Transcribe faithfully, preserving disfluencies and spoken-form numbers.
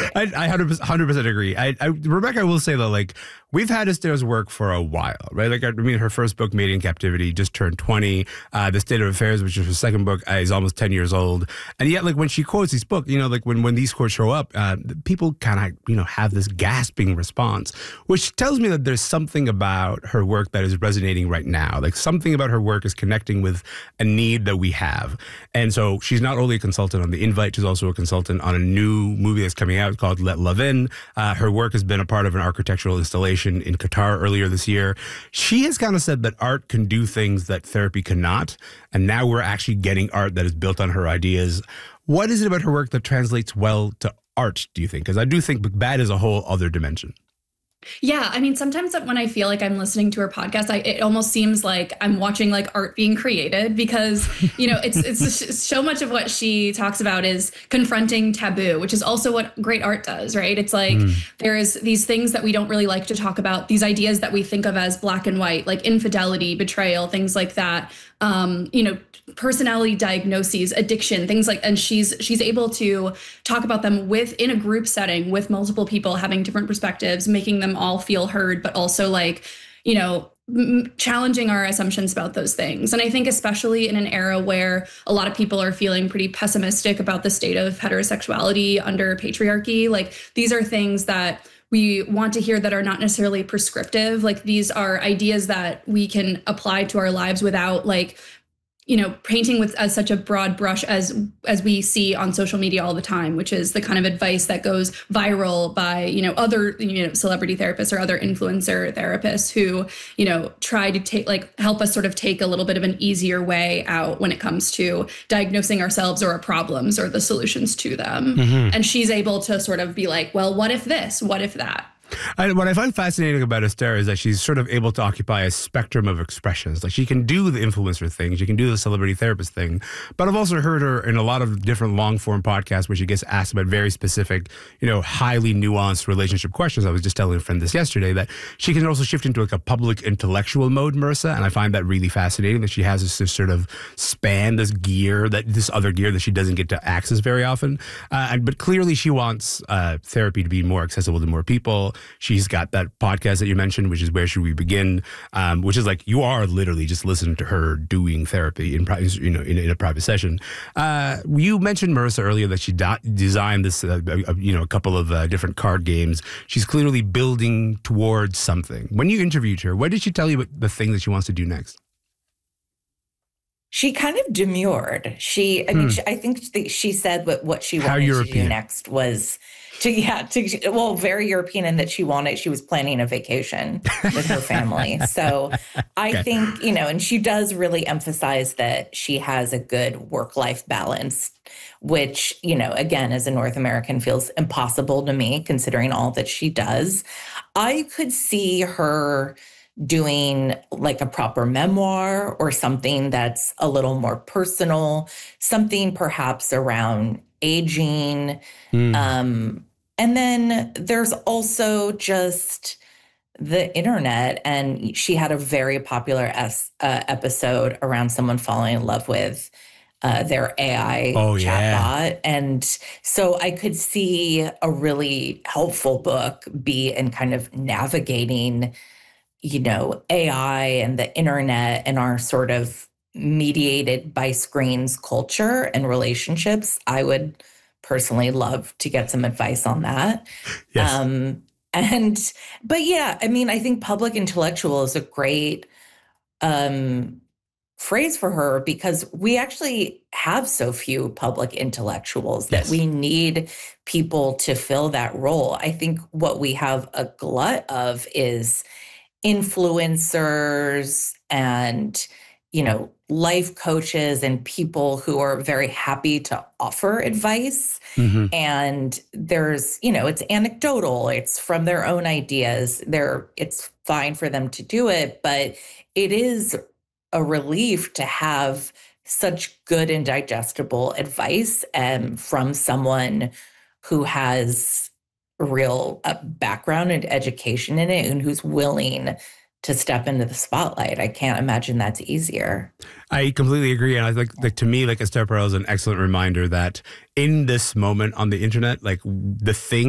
I, I one hundred percent agree. I, I, Rebecca, I will say, though, like, we've had Esther's work for a while, right? Like, I mean, her first book, Made in Captivity, just turned twenty. Uh, the State of Affairs, which is her second book, uh, is almost ten years old. And yet, like, when she quotes these books, you know, like, when, when these quotes show up, uh, people kind of, you know, have this gasping response, which tells me that there's something about her work that is resonating right now. Like, something about her work is connecting with a need that we have. And so she's not only a consultant on The Invite, she's also a consultant on a new movie that's coming out called Let Love In. Uh, her work has been a part of an architectural installation in Qatar earlier this year. She has kind of said that art can do things that therapy cannot. And now we're actually getting art that is built on her ideas. What is it about her work that translates well to art, do you think? Because I do think Bad is a whole other dimension. Yeah, I mean, sometimes when I feel like I'm listening to her podcast, I, it almost seems like I'm watching like art being created because, you know, it's it's so much of what she talks about is confronting taboo, which is also what great art does, right? It's like mm. there is these things that we don't really like to talk about, these ideas that we think of as black and white, like infidelity, betrayal, things like that. Um, you know, personality diagnoses, addiction, things like, and she's she's able to talk about them within a group setting with multiple people having different perspectives, making them all feel heard, but also like, you know, m- challenging our assumptions about those things. And I think especially in an era where a lot of people are feeling pretty pessimistic about the state of heterosexuality under patriarchy, like these are things that we want to hear that are not necessarily prescriptive. Like these are ideas that we can apply to our lives without like, you know, painting with as such a broad brush as as we see on social media all the time, which is the kind of advice that goes viral by, you know, other, you know, celebrity therapists or other influencer therapists who, you know, try to take like help us sort of take a little bit of an easier way out when it comes to diagnosing ourselves or our problems or the solutions to them. Mm-hmm. And she's able to sort of be like, well, what if this? What if that? I, what I find fascinating about Esther is that she's sort of able to occupy a spectrum of expressions. Like she can do the influencer thing, she can do the celebrity therapist thing, but I've also heard her in a lot of different long form podcasts where she gets asked about very specific, you know, highly nuanced relationship questions. I was just telling a friend this yesterday that she can also shift into like a public intellectual mode, Marissa, and I find that really fascinating that she has this, this sort of span, this gear, that this other gear that she doesn't get to access very often. Uh, but clearly she wants uh, therapy to be more accessible to more people. She's got that podcast that you mentioned, which is Where Should We Begin, um, which is like you are literally just listening to her doing therapy in private, you know, in, in a private session. Uh, you mentioned, Marissa, earlier that she do- designed this, uh, uh, you know, a couple of uh, different card games. She's clearly building towards something. When you interviewed her, what did she tell you about the thing that she wants to do next? She kind of demurred. She, I mean, hmm. she, I think the, she said what, what she How wanted European. to do next was to, yeah, to, well, very European in that she wanted, she was planning a vacation with her family. So I okay. think, you know, and she does really emphasize that she has a good work-life balance, which, you know, again, as a North American feels impossible to me considering all that she does. I could see her doing like a proper memoir or something that's a little more personal, something perhaps around aging. Mm. Um, and then there's also just the internet. And she had a very popular es- uh, episode around someone falling in love with uh, their A I oh, chatbot. Yeah. And so I could see a really helpful book be in kind of navigating, you know, A I and the internet and our sort of mediated by screens culture and relationships. I would personally love to get some advice on that. Yes. Um, and, but yeah, I mean, I think public intellectual is a great um, phrase for her because we actually have so few public intellectuals that yes. we need people to fill that role. I think what we have a glut of is influencers and, you know, life coaches and people who are very happy to offer advice. Mm-hmm. And there's, you know, it's anecdotal, it's from their own ideas. They're, it's fine for them to do it, but it is a relief to have such good and digestible advice um, from someone who has a real uh, background and education in it and who's willing to step into the spotlight. I can't imagine that's easier. I completely agree. And I think, like, to me, like, Esther Perel is an excellent reminder that in this moment on the internet, like, the thing